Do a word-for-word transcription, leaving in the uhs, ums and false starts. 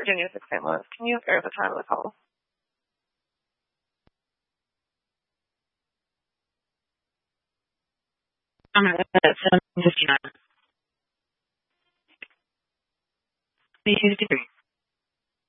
Virginia six Saint Louis. Can you verify the time of the call? I'm at seven fifty-nine. Please use degree.